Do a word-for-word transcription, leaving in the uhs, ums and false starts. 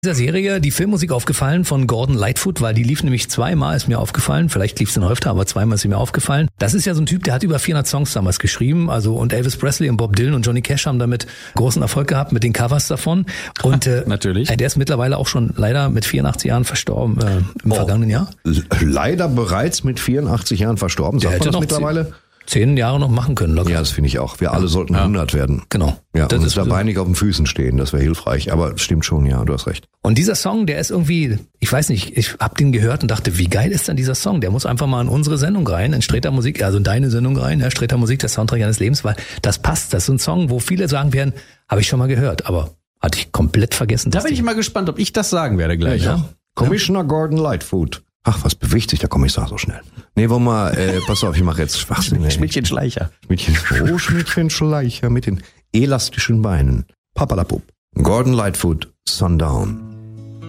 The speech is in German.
Dieser Serie die Filmmusik aufgefallen von Gordon Lightfoot, weil die lief nämlich zweimal, ist mir aufgefallen. Vielleicht lief es dann öfter, aber zweimal ist sie mir aufgefallen. Das ist ja so ein Typ, der hat über vierhundert Songs damals geschrieben. Also und Elvis Presley und Bob Dylan und Johnny Cash haben damit großen Erfolg gehabt mit den Covers davon. Und äh, natürlich. Der ist mittlerweile auch schon leider mit vierundachtzig Jahren verstorben äh, im oh. vergangenen Jahr. Leider bereits mit vierundachtzig Jahren verstorben. Sagt man das mittlerweile? Zehn Jahre noch machen können. Locker. Ja, das finde ich auch. Wir alle sollten ja. hundert werden. Genau. Ja, das und ist dabei nicht auf den Füßen stehen, das wäre hilfreich. Aber stimmt schon, ja, du hast recht. Und dieser Song, der ist irgendwie, ich weiß nicht, ich hab den gehört und dachte, wie geil ist denn dieser Song? Der muss einfach mal in unsere Sendung rein, in Sträter Musik, also in deine Sendung rein, ja, Sträter Musik, der Soundtrack eines Lebens, weil das passt. Das ist so ein Song, wo viele sagen werden, habe ich schon mal gehört, aber hatte ich komplett vergessen. Da bin ich mal gespannt, ob ich das sagen werde gleich. Ja, ja. Commissioner ja. Gordon Lightfoot. Ach, was bewegt sich der Kommissar so schnell? Nee, wollen wir, äh, pass auf, ich mache jetzt Schwachsinn. Schmidtchen Schleicher. Schmidtchen, oh, Schmidtchen Schleicher mit den elastischen Beinen. Papalapop. Gordon Lightfoot, Sundown.